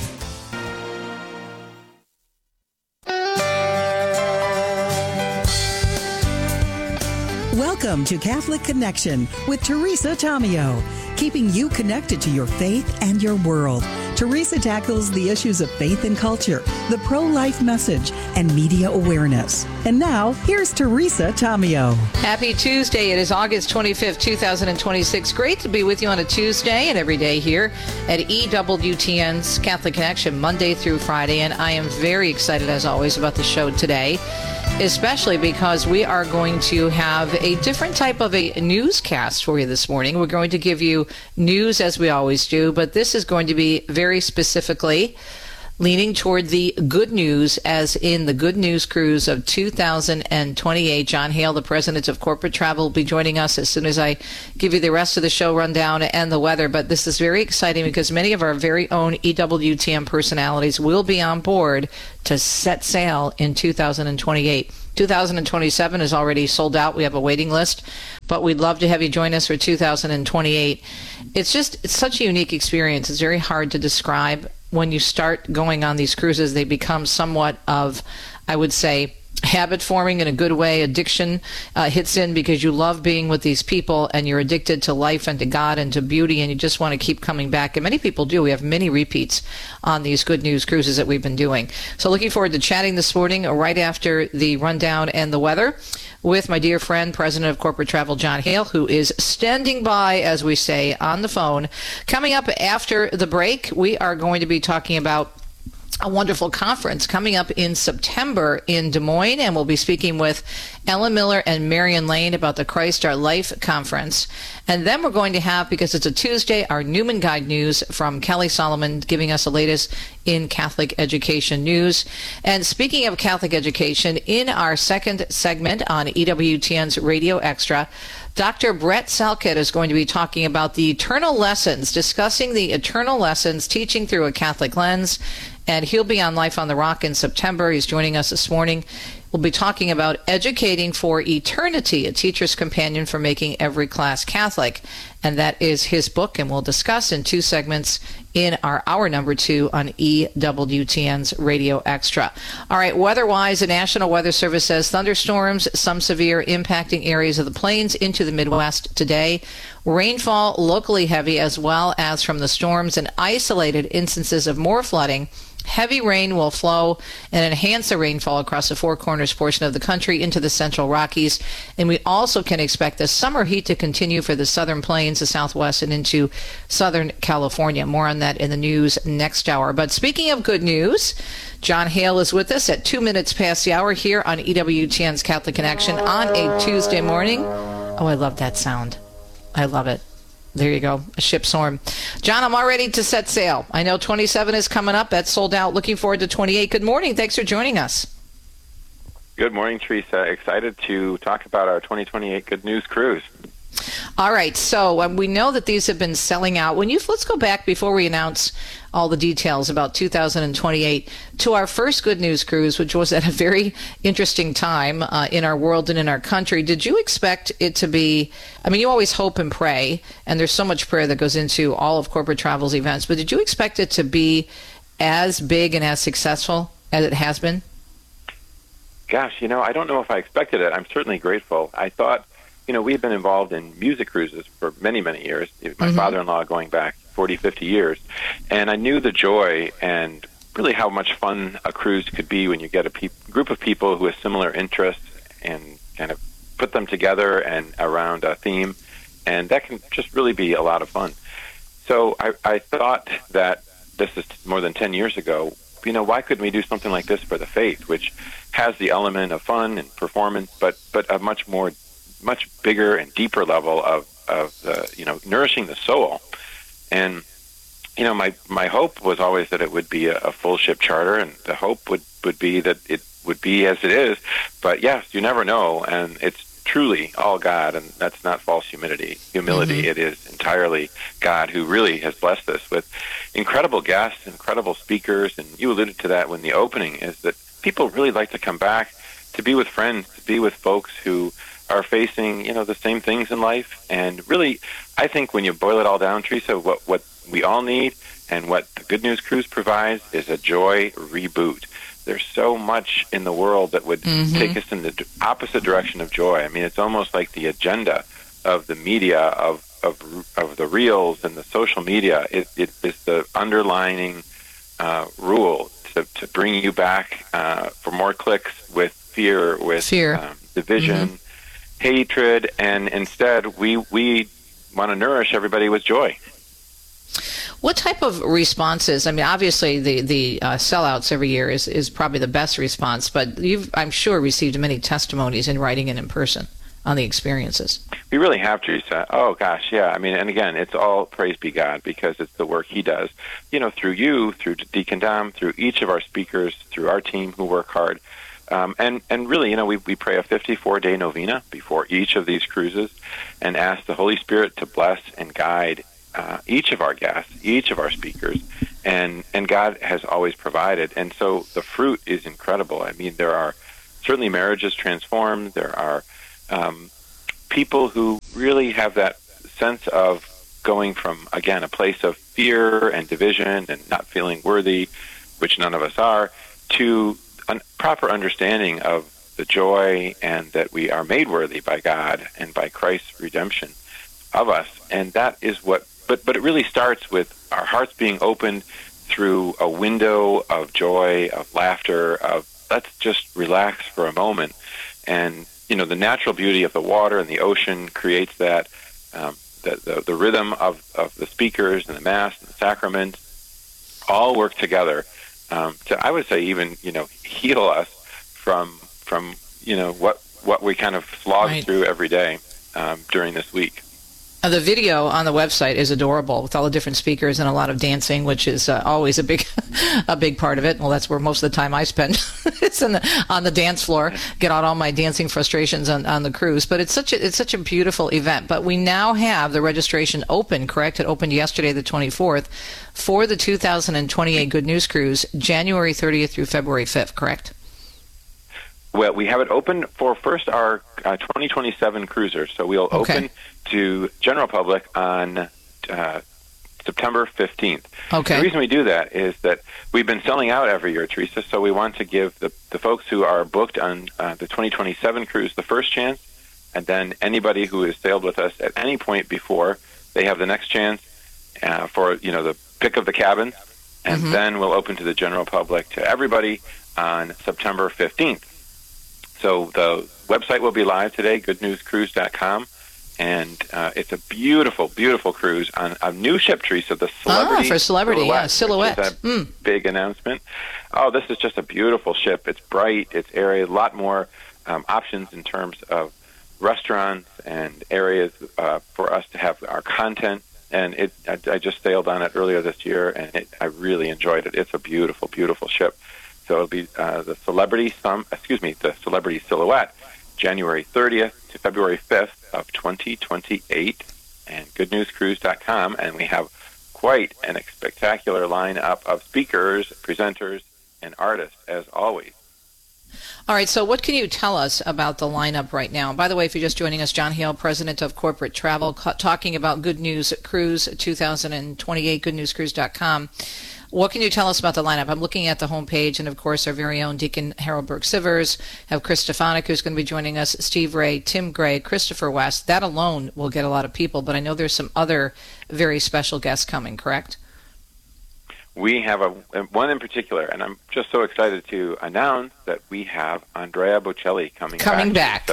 Welcome to Catholic Connection with Teresa Tomeo, keeping you connected to your faith and your world. Teresa tackles the issues of faith and culture, the pro-life message, and media awareness. And now, here's Teresa Tomeo. Happy Tuesday. It is August 25th, 2026. Great to be with you on a Tuesday and every day here at EWTN's Catholic Connection, Monday through Friday. And I am very excited, as always, about the show today, especially because we are going to have a different type of a newscast for you this morning. We're going to give you news as we always do, but this is going to be very specifically leaning toward the good news, as in the Good News Cruise of 2028. John Hale, the president of Corporate Travel, will be joining us as soon as I give you the rest of the show rundown and the weather. But this is very exciting because many of our very own EWTN personalities will be on board to set sail in 2028. 2027 is already sold out. We have a waiting list, but we'd love to have you join us for 2028. It's such a unique experience. It's very hard to describe. When you start going on these cruises, they become somewhat of, I would say, habit forming in a good way. Addiction hits in because you love being with these people and you're addicted to life and to God and to beauty, and you just want to keep coming back. And many people do. We have many repeats on these Good News Cruises that we've been doing. So looking forward to chatting this morning right after the rundown and the weather with my dear friend, President of Corporate Travel, John Hale, who is standing by, as we say, on the phone. Coming up after the break, we are going to be talking about a wonderful conference coming up in September in Des Moines, and we'll be speaking with Ellen Miller and Marion Lane about the Christ Our Life Conference. And then we're going to have, because it's a Tuesday, our Newman Guide News from Kelly Solomon, giving us the latest in Catholic education news. And speaking of Catholic education, in our second segment on EWTN's Radio Extra, Dr. Brett Salkett is going to be talking about the eternal lessons, discussing the eternal lessons, teaching through a Catholic lens. And he'll be on Life on the Rock in September. He's joining us this morning. We'll be talking about Educating for Eternity, a teacher's companion for making every class Catholic. And that is his book, and we'll discuss in two segments in our hour number 2 on EWTN's Radio Extra. All right, weather-wise, the National Weather Service says thunderstorms, some severe, impacting areas of the plains into the Midwest today. Rainfall locally heavy, as well as from the storms, and isolated instances of more flooding. Heavy rain will flow and enhance the rainfall across the Four Corners portion of the country into the Central Rockies. And we also can expect the summer heat to continue for the southern plains, the Southwest, and into Southern California. More on that in the news next hour. But speaking of good news, John Hale is with us at 2 minutes past the hour here on EWTN's Catholic Connection on a Tuesday morning. Oh, I love that sound. I love it. There you go, a ship's horn. John, I'm all ready to set sail. I know 27 is coming up. That's sold out. Looking forward to 28. Good morning. Thanks for joining us. Good morning, Teresa. Excited to talk about our 2028 Good News Cruise. All right, so we know that these have been selling out. Let's go back before we announce all the details about 2028 to our first Good News Cruise, which was at a very interesting time in our world and in our country. Did you expect it to be, you always hope and pray, and there's so much prayer that goes into all of Corporate Travel's events, but did you expect it to be as big and as successful as it has been? Gosh, I don't know if I expected it. I'm certainly grateful. I thought, we've been involved in music cruises for many, many years. My father-in-law going back 40, 50 years. And I knew the joy and really how much fun a cruise could be when you get a group of people who have similar interests and kind of put them together and around a theme. And that can just really be a lot of fun. So I thought that this is more than 10 years ago. Why couldn't we do something like this for the faith, which has the element of fun and performance, but a much bigger and deeper level of nourishing the soul. And my hope was always that it would be a full ship charter, and the hope would be that it would be as it is. But yes, you never know, and it's truly all God, and that's not false humility. It is entirely God who really has blessed us with incredible guests, incredible speakers, and you alluded to that when the opening is that people really like to come back to be with friends, to be with folks who are facing, the same things in life. And really, I think when you boil it all down, Teresa, what we all need and what the Good News Cruise provides is a joy reboot. There's so much in the world that would take us in the opposite direction of joy. It's almost like the agenda of the media, of the reels and the social media. It is the underlining rule to bring you back for more clicks with fear, with division, hatred, and instead we want to nourish everybody with joy. What type of responses? Obviously the sellouts every year is probably the best response, but you've, I'm sure, received many testimonies in writing and in person. on the experiences. We really have, Teresa. Oh, gosh, yeah. I mean, and again, it's all praise be God because it's the work he does, through you, through Deacon Dom, through each of our speakers, through our team who work hard. And really, we pray a 54-day novena before each of these cruises and ask the Holy Spirit to bless and guide each of our guests, each of our speakers, and God has always provided. And so the fruit is incredible. I mean, there are certainly marriages transformed. There are people who really have that sense of going from, again, a place of fear and division and not feeling worthy, which none of us are, to a proper understanding of the joy and that we are made worthy by God and by Christ's redemption of us. And that is what, but it really starts with our hearts being opened through a window of joy, of laughter, of let's just relax for a moment. And the natural beauty of the water and the ocean creates that, the rhythm of the speakers and the Mass and the sacrament all work together to, I would say, even, heal us from what we kind of slog through every day during this week. The video on the website is adorable with all the different speakers and a lot of dancing, which is always a big part of it. Well, that's where most of the time I spend. It's on the dance floor, get out all my dancing frustrations on the cruise. But it's such a beautiful event. But we now have the registration open, correct? It opened yesterday, the 24th, for the 2028 Good News Cruise, January 30th through February 5th, correct? Well, we have it open for first our 2027 cruisers. So we'll open to general public on September 15th. Okay. The reason we do that is that we've been selling out every year, Teresa, so we want to give the folks who are booked on the 2027 cruise the first chance, and then anybody who has sailed with us at any point before, they have the next chance for the pick of the cabin, and then we'll open to the general public, to everybody, on September 15th. So the website will be live today, goodnewscruise.com, and it's a beautiful, beautiful cruise on a new ship, Teresa, the Celebrity. For Celebrity, Silhouette. Silhouette. Which is a big announcement. Oh, this is just a beautiful ship. It's bright. It's airy. A lot more options in terms of restaurants and areas for us to have our content. And I just sailed on it earlier this year, and I really enjoyed it. It's a beautiful, beautiful ship. So it'll be the Celebrity Silhouette, January 30th to February 5th of 2028, and goodnewscruise.com. And we have quite a spectacular lineup of speakers, presenters, and artists, as always. All right, so what can you tell us about the lineup right now? By the way, if you're just joining us, John Hale, President of Corporate Travel, talking about Good News Cruise 2028, goodnewscruise.com. What can you tell us about the lineup? I'm looking at the homepage, and of course, our very own Deacon Harold Burke-Sivers, have Chris Stefanik, who's going to be joining us, Steve Ray, Tim Gray, Christopher West. That alone will get a lot of people, but I know there's some other very special guests coming, correct? We have one in particular, and I'm just so excited to announce that we have Andrea Bocelli coming back.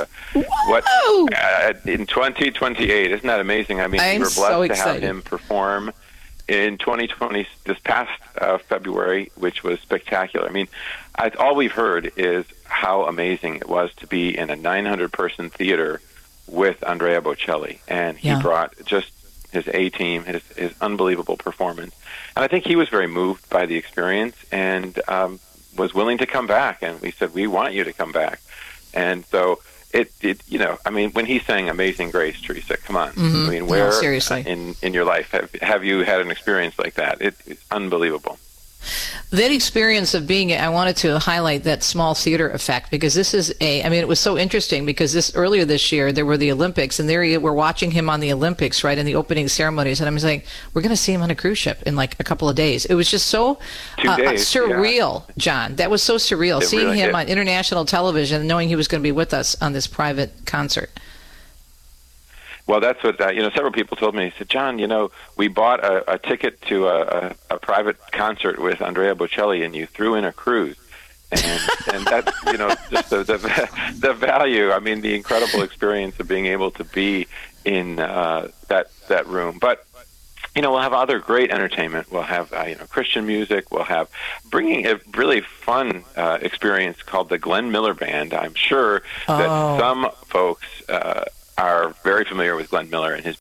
In 2028. Isn't that amazing? I mean, we were blessed to have him perform in 2020, this past February, which was spectacular. I mean, all we've heard is how amazing it was to be in a 900-person theater with Andrea Bocelli, and he brought just his A-team, his unbelievable performance. And I think he was very moved by the experience and was willing to come back. And we said, we want you to come back. And so I mean, when he sang Amazing Grace, Teresa, come on. I mean, where in your life have you had an experience like that? It's unbelievable. That experience of being, I wanted to highlight that small theater effect, because this is it was so interesting because earlier this year there were the Olympics, and there we're watching him on the Olympics, right, in the opening ceremonies, and I'm like, we're going to see him on a cruise ship in like a couple of days. It was just so surreal, John. That was so surreal, seeing him on international television and knowing he was going to be with us on this private concert. Well, that's what several people told me. They said, John, we bought a ticket to a private concert with Andrea Bocelli, and you threw in a cruise, and that's just the value. I mean, the incredible experience of being able to be in that room. But we'll have other great entertainment. We'll have, Christian music. We'll have bringing a really fun experience called the Glenn Miller Band. I'm sure that some folks are very familiar with Glenn Miller and his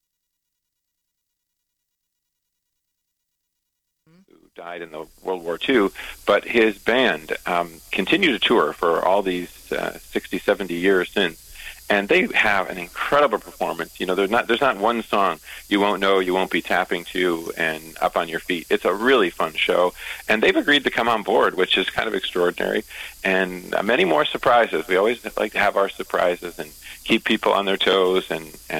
who died in the World War II, but his band continued to tour for all these 60, 70 years since. And they have an incredible performance. There's not one song you won't know, you won't be tapping to and up on your feet. It's a really fun show. And they've agreed to come on board, which is kind of extraordinary. And many more surprises. We always like to have our surprises and keep people on their toes and